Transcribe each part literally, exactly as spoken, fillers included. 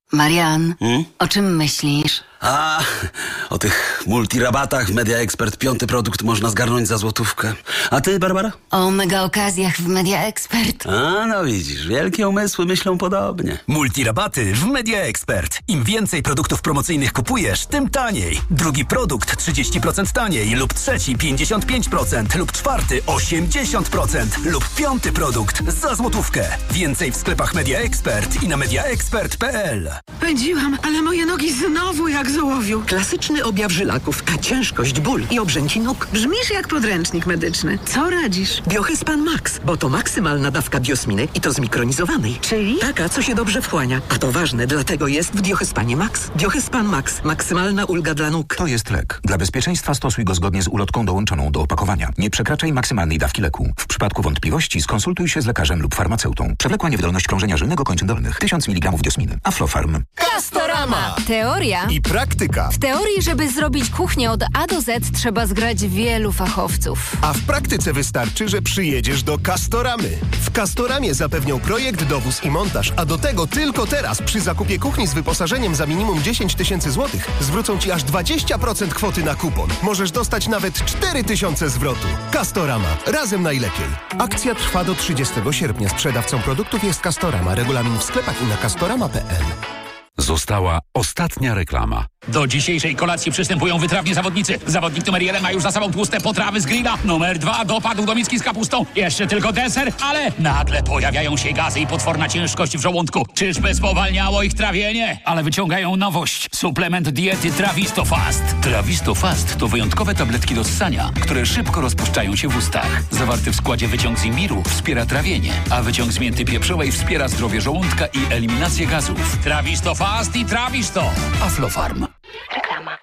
Marian, Hmm? o czym myślisz? A, o tych multirabatach w Media Expert piąty produkt można zgarnąć za złotówkę. A ty, Barbara? O mega okazjach w Media Expert. A, no widzisz, wielkie umysły myślą podobnie. Multirabaty w Media Expert. Im więcej produktów promocyjnych kupujesz, tym taniej. Drugi produkt trzydzieści procent taniej lub trzeci pięćdziesiąt pięć procent lub czwarty osiemdziesiąt procent lub piąty produkt za złotówkę. Więcej w sklepach Media Expert i na media expert kropka p l. Pędziłam, ale moje nogi znowu jak z ołowiu. Klasyczny objaw żylaków, a ciężkość, ból i obrzęki nóg. Brzmisz jak podręcznik medyczny. Co radzisz? Biohyspan Max, bo to maksymalna dawka biosminy i to zmikronizowanej. Czyli? Taka, co się dobrze wchłania. A to ważne, dlatego jest w Biohyspanie Max. Biohyspan Max. Maksymalna ulga dla nóg. To jest lek. Dla bezpieczeństwa stosuj go zgodnie z ulotką dołączoną do opakowania. Nie przekraczaj maksymalnej dawki leku. W przypadku wątpliwości skonsultuj się z lekarzem lub farmaceutą. Przewlekła niewydolność krążenia żylnego kończyn dolnych. tysiąc miligramów diosminy. Aflofarm. Castorama. Teoria i praktyka. W teorii, żeby zrobić kuchnię od A do Z, trzeba zgrać wielu fachowców. A w praktyce wystarczy, że przyjedziesz do Castoramy. W Castoramie zapewnią projekt, dowóz i montaż, a do tego tylko teraz przy zakupie kuchni z wyposażeniem za minimum dziesięć tysięcy złotych zwrócą Ci aż dwadzieścia procent kwoty na kupon. Możesz dostać nawet cztery tysiące zwrotu. Castorama. Razem najlepiej. Akcja trwa do trzydziestego sierpnia. Sprzedawcą produktów jest Castorama. Regulamin w sklepach i na castorama kropka p l. Została ostatnia reklama. Do dzisiejszej kolacji przystępują wytrawni zawodnicy. Zawodnik numer jeden ma już za sobą tłuste potrawy z grilla. Numer dwa dopadł do miski z kapustą. Jeszcze tylko deser, ale nagle pojawiają się gazy i potworna ciężkość w żołądku. Czyżby spowalniało ich trawienie? Ale wyciągają nowość. Suplement diety Trawisto Fast. Trawisto Fast to wyjątkowe tabletki do ssania, które szybko rozpuszczają się w ustach. Zawarty w składzie wyciąg z imbiru wspiera trawienie, a wyciąg z mięty pieprzowej wspiera zdrowie żołądka i eliminację gazów. Trawisto Fast i Trawisto. Aflofarm. Reklama.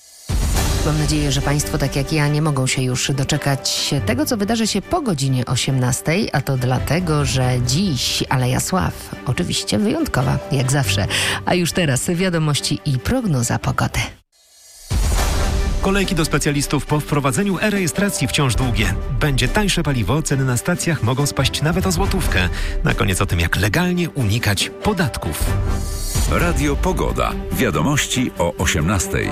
Mam nadzieję, że Państwo, tak jak ja, nie mogą się już doczekać tego, co wydarzy się po godzinie osiemnastej, a to dlatego, że dziś Aleja Sław, oczywiście wyjątkowa, jak zawsze. A już teraz wiadomości i prognoza pogody. Kolejki do specjalistów po wprowadzeniu e-rejestracji wciąż długie. Będzie tańsze paliwo, ceny na stacjach mogą spaść nawet o złotówkę. Na koniec o tym, jak legalnie unikać podatków. Radio Pogoda. Wiadomości o osiemnastej.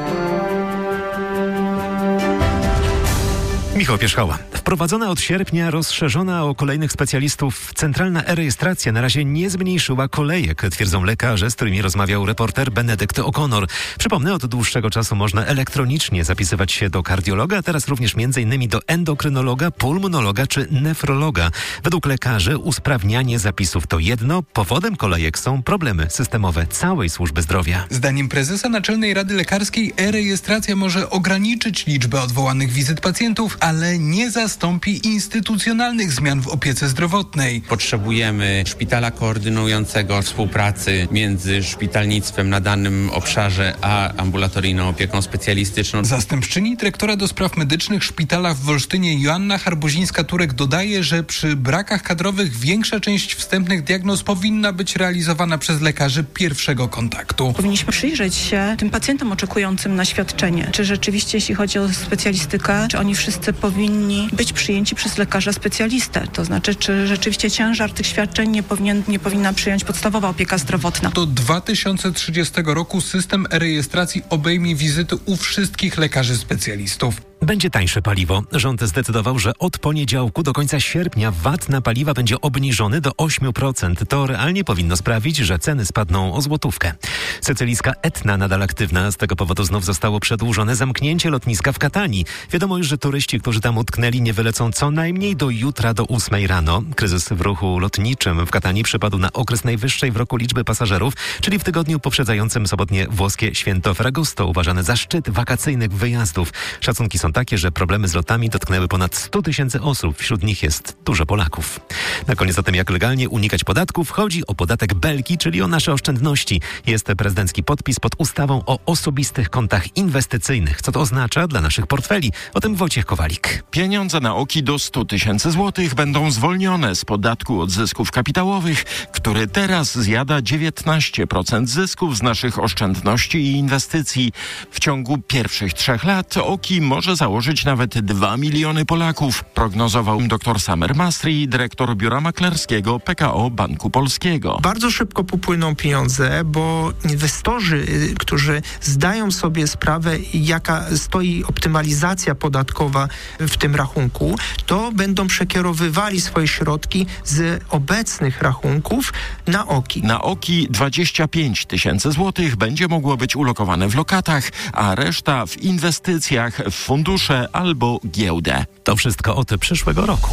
Michał Pierzchała. Wprowadzona od sierpnia, rozszerzona o kolejnych specjalistów, centralna e-rejestracja na razie nie zmniejszyła kolejek, twierdzą lekarze, z którymi rozmawiał reporter Benedykt O'Connor. Przypomnę, od dłuższego czasu można elektronicznie zapisywać się do kardiologa, a teraz również m.in. do endokrynologa, pulmonologa czy nefrologa. Według lekarzy usprawnianie zapisów to jedno, powodem kolejek są problemy systemowe całej służby zdrowia. Zdaniem prezesa Naczelnej Rady Lekarskiej e-rejestracja może ograniczyć liczbę odwołanych wizyt pacjentów, ale nie zastąpi instytucjonalnych zmian w opiece zdrowotnej. Potrzebujemy szpitala koordynującego, współpracy między szpitalnictwem na danym obszarze a ambulatoryjną opieką specjalistyczną. Zastępczyni dyrektora do spraw medycznych szpitala w Wolsztynie Joanna Harbozińska-Turek dodaje, że przy brakach kadrowych większa część wstępnych diagnoz powinna być realizowana przez lekarzy pierwszego kontaktu. Powinniśmy przyjrzeć się tym pacjentom oczekującym na świadczenie. Czy rzeczywiście, jeśli chodzi o specjalistykę, czy oni wszyscy powinni być przyjęci przez lekarza specjalistę? To znaczy, czy rzeczywiście ciężar tych świadczeń nie, powinien, nie powinna przyjąć podstawowa opieka zdrowotna? Do dwa tysiące trzydziestego roku system e-rejestracji obejmie wizyty u wszystkich lekarzy specjalistów. Będzie tańsze paliwo. Rząd zdecydował, że od poniedziałku do końca sierpnia V A T na paliwa będzie obniżony do osiem procent. To realnie powinno sprawić, że ceny spadną o złotówkę. Sycylijska Etna nadal aktywna. Z tego powodu znów zostało przedłużone zamknięcie lotniska w Katanii. Wiadomo już, że turyści, którzy tam utknęli, nie wylecą co najmniej do jutra do ósmej rano. Kryzys w ruchu lotniczym w Katanii przypadł na okres najwyższej w roku liczby pasażerów, czyli w tygodniu poprzedzającym sobotnie włoskie święto Ferragosto, uważane za szczyt wakacyjnych wyjazdów. Szacunki są takie, że problemy z lotami dotknęły ponad sto tysięcy osób. Wśród nich jest dużo Polaków. Na koniec o tym, jak legalnie unikać podatków, chodzi o podatek Belki, czyli o nasze oszczędności. Jest prezydencki podpis pod ustawą o osobistych kontach inwestycyjnych. Co to oznacza dla naszych portfeli? O tym Wojciech Kowalik. Pieniądze na oki do sto tysięcy złotych będą zwolnione z podatku od zysków kapitałowych, który teraz zjada dziewiętnaście procent zysków z naszych oszczędności i inwestycji. W ciągu pierwszych trzech lat oki może założyć nawet dwa miliony Polaków, prognozował dr Samer Masri, dyrektor biura maklerskiego P K O Banku Polskiego. Bardzo szybko popłyną pieniądze, bo inwestorzy, którzy zdają sobie sprawę, jaka stoi optymalizacja podatkowa w tym rachunku, to będą przekierowywali swoje środki z obecnych rachunków na O K I. Na O K I dwadzieścia pięć tysięcy złotych będzie mogło być ulokowane w lokatach, a reszta w inwestycjach, w fundusze albo giełdę. To wszystko od przyszłego roku.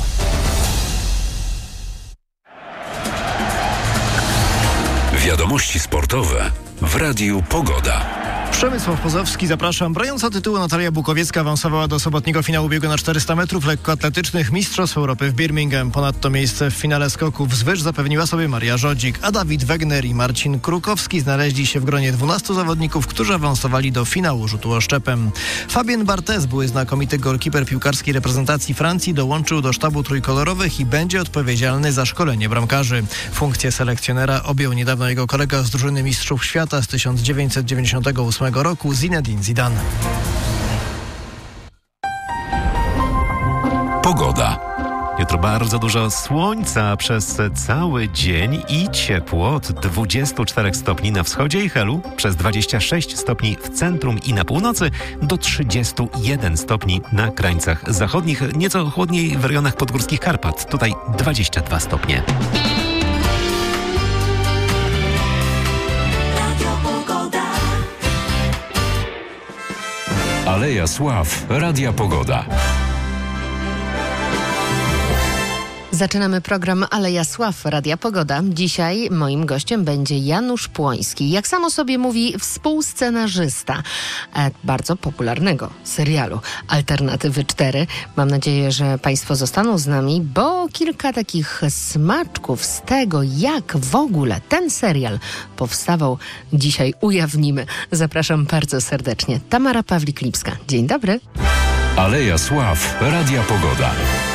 Wiadomości sportowe w Radiu Pogoda. Przemysław Pozowski, zapraszam. Broniąca tytułu Natalia Bukowiecka awansowała do sobotniego finału biegu na czterysta metrów lekkoatletycznych Mistrzostw Europy w Birmingham. Ponadto miejsce w finale skoków z wyż zapewniła sobie Maria Żodzik, a Dawid Wegner i Marcin Krukowski znaleźli się w gronie dwunastu zawodników, którzy awansowali do finału rzutu oszczepem. Fabien Barthez, były znakomity golkiper piłkarskiej reprezentacji Francji, dołączył do sztabu trójkolorowych i będzie odpowiedzialny za szkolenie bramkarzy. Funkcję selekcjonera objął niedawno jego kolega z drużyny Mistrzów Świata z tysiąc dziewięćset dziewięćdziesiątego ósmego roku, Zinedine Zidane. Pogoda. Jutro bardzo dużo słońca przez cały dzień i ciepło od dwudziestu czterech stopni na wschodzie i Helu, przez dwadzieścia sześć stopni w centrum i na północy, do trzydziestu jeden stopni na krańcach zachodnich, nieco chłodniej w rejonach podgórskich Karpat, tutaj dwadzieścia dwa stopnie. Aleja Sław, Radia Pogoda. Zaczynamy program Aleja Sław, Radia Pogoda. Dzisiaj moim gościem będzie Janusz Płoński. Jak sam o sobie mówi, współscenarzysta e, bardzo popularnego serialu Alternatywy cztery. Mam nadzieję, że Państwo zostaną z nami, bo kilka takich smaczków z tego, jak w ogóle ten serial powstawał, dzisiaj ujawnimy. Zapraszam bardzo serdecznie. Tamara Pawlik-Lipska. Dzień dobry. Aleja Sław, Radia Pogoda.